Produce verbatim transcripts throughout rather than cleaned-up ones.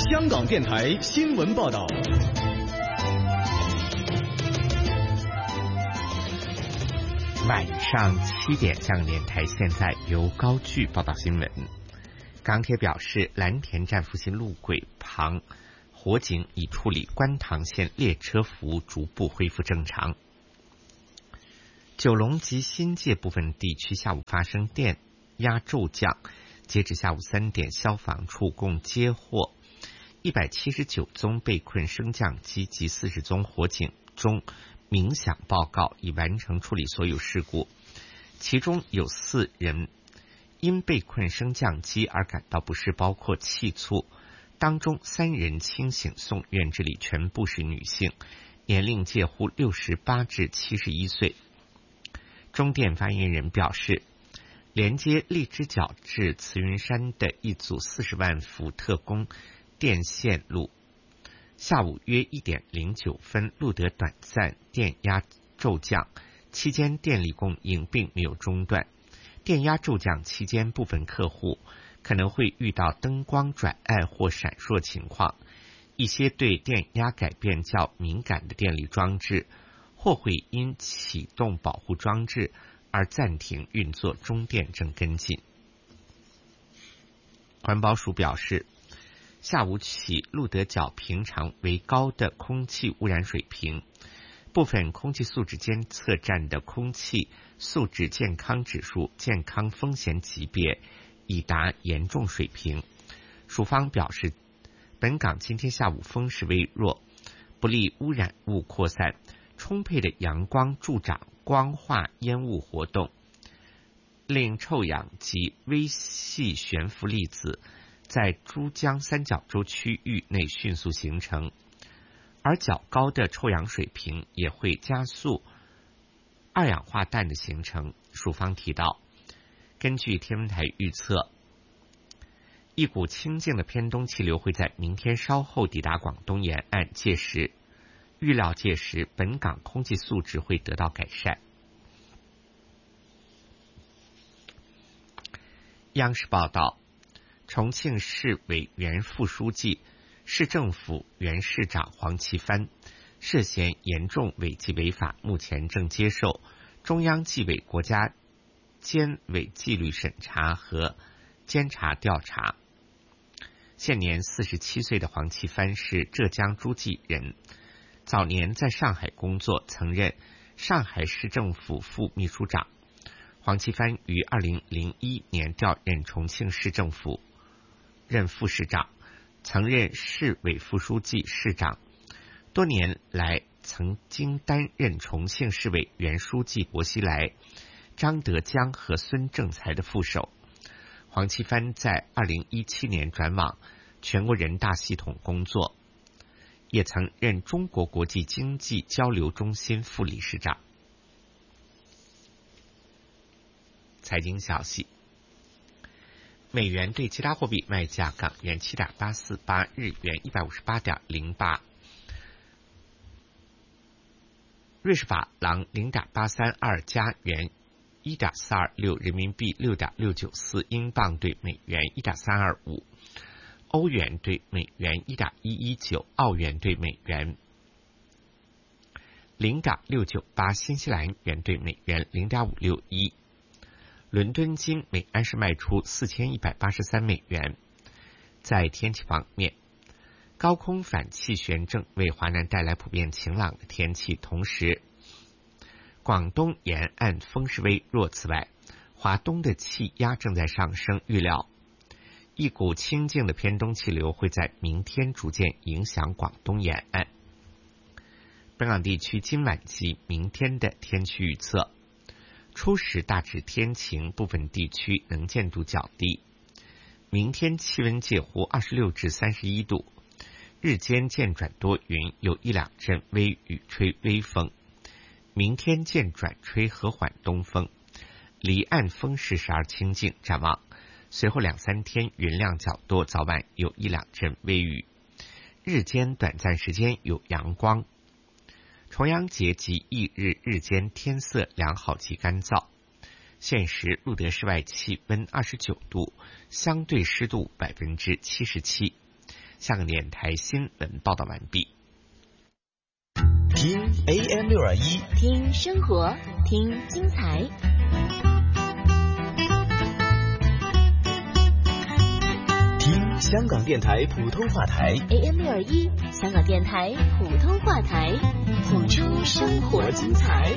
香港电台新闻报道。 晚上七点，香港电台现在由高炬报道新闻。港铁表示，蓝田站复兴路轨旁火警已处理，观塘线列车服务逐步恢复正常。九龙及新界部分地区下午发生电压骤降，截至下午三点，消防处共接获一百七十九宗被困升降机及四十宗火警中鸣响报告，已完成处理所有事故，其中有四人因被困升降机而感到不适，包括气促，当中三人清醒送院治理，全部是女性，年龄介乎六十八至七十一岁。中电发言人表示，连接荔枝角至慈云山的一组四十万伏特供电线路下午约一点零九分录得短暂电压骤降，期间电力供应并没有中断。电压骤降期间，部分客户可能会遇到灯光转暗或闪烁情况，一些对电压改变较敏感的电力装置或会因启动保护装置而暂停运作，中电正跟进。环保署表示，下午起录得较平常为高的空气污染水平，部分空气素质监测站的空气素质健康指数健康风险级别已达严重水平。署方表示，本港今天下午风势微弱，不利污染物扩散，充沛的阳光助长光化烟雾活动，令臭氧及微细悬浮粒子在珠江三角洲区域内迅速形成，而较高的臭氧水平也会加速二氧化氮的形成。署方提到，根据天文台预测，一股清净的偏东气流会在明天稍后抵达广东沿岸，届时预料届时本港空气素质会得到改善。央视报道，重庆市委原副书记、市政府原市长黄奇帆涉嫌严重违纪违法，目前正接受中央纪委国家监委纪律审查和监察调查。现年四十七岁的黄奇帆是浙江诸暨人，早年在上海工作，曾任上海市政府副秘书长。黄奇帆于二零零一年调任重庆市政府，任副市长，曾任市委副书记、市长，多年来曾经担任重庆市委原书记薄熙来、张德江和孙政才的副手。黄奇帆在二零一七年转往全国人大系统工作，也曾任中国国际经济交流中心副理事长。财经消息，美元对其他货币卖价：港元七点八四八，日元一百五十八点零八，瑞士法郎零点八三二，加元一点四二六，人民币六点六九四，英镑对美元一点三二五，欧元对美元一点一一九，澳元对美元零点六九八，新西兰元对美元零点五六一。伦敦金每安士卖出四千一百八十三美元。在天气方面，高空反气旋正为华南带来普遍晴朗的天气，同时广东沿岸风势微弱。此外，华东的气压正在上升，预料一股清劲的偏东气流会在明天逐渐影响广东沿岸。本港地区今晚及明天的天气预测：初时大致天晴，部分地区能见度较低。明天气温介乎二十六至三十一度，日间渐转多云，有一两阵微雨，吹微风。明天渐转吹和缓东风，离岸风势时而清劲。展望随后两三天云量较多，早晚有一两阵微雨，日间短暂时间有阳光。重阳节及翌日日间天色良好及干燥。现时录得室外气温二十九度，相对湿度百分之七十七。 香港电台新闻报道完毕。 听 A M 六二一， 听生活，听精彩。 听香港电台普通话台 A M 六二一，香港电台普通话台，谱出生活精彩。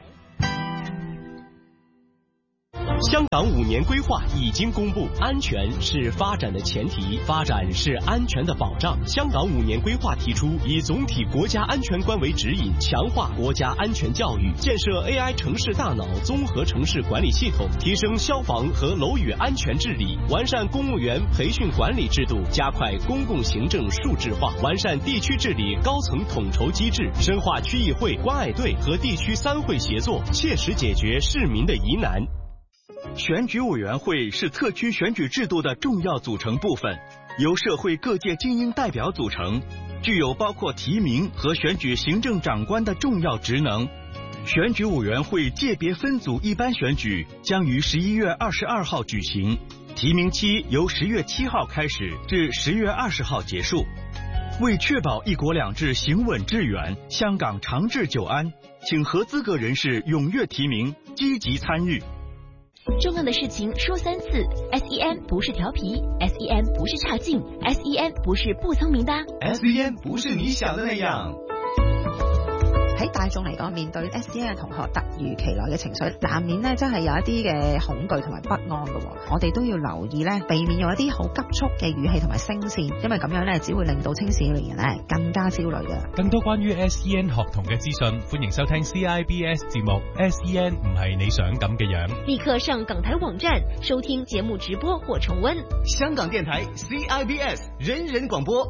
香港五年规划已经公布，安全是发展的前提，发展是安全的保障。香港五年规划提出，以总体国家安全观为指引，强化国家安全教育，建设 A I 城市大脑综合城市管理系统，提升消防和楼宇安全治理，完善公务员培训管理制度，加快公共行政数字化，完善地区治理高层统筹机制，深化区议会、关爱队和地区三会协作，切实解决市民的疑难。 选举委员会是特区选举制度的重要组成部分，由社会各界精英代表组成，具有包括提名和选举行政长官的重要职能。选举委员会界别分组一般选举将于十一月二十二号举行，提名期由十月七号开始至十月二十号结束。为确保一国两制行稳致远，香港长治久安，请合资格人士踊跃提名，积极参与。 重要的事情说三次 ，S E N 不是调皮 ，S E N 不是差劲 ，S E N 不是不聰明的 ，S E N 不是你想的那樣。 喺大眾嚟講，面對 S E N 嘅同學突如其來嘅情緒，難免咧真係有一啲嘅恐懼同埋不安嘅。我哋都要留意咧，避免用一啲好急促嘅語氣同埋聲線，因為咁樣咧只會令到青少年人咧更加焦慮嘅。 更多關於 S E N 學童嘅資訊，歡迎收聽 C I B S 節目 S E N 唔係你想咁嘅樣。 立刻上港台網站收聽節目直播或重溫。 香港電台 C I B S 人人廣播。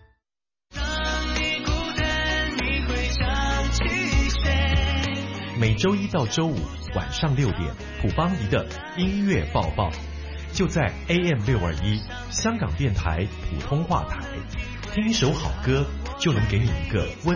每周一到周五晚上六點，普邦儀的音樂報報，就在 A M 六二一香港電台普通話台，聽一首好歌就能給你一個溫